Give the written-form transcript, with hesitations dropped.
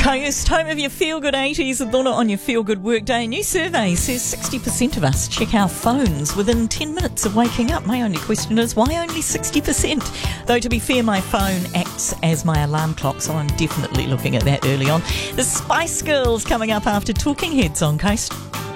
Coast, home of your feel-good 80s and Donna on your feel-good workday. A new survey says 60% of us check our phones within 10 minutes of waking up. My only question is, why only 60%? Though, to be fair, my phone acts as my alarm clock, so I'm definitely looking at that early on. The Spice Girls coming up after Talking Heads on Coast.